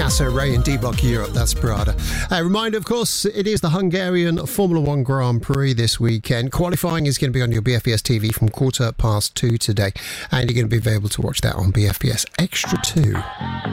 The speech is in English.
Lasso, Ray and D-Block Europe, that's Prada. A reminder, of course, it is the Hungarian Formula One Grand Prix this weekend. Qualifying is going to be on your BFBS TV from 2:15 today, and you're going to be able to watch that on BFBS Extra 2.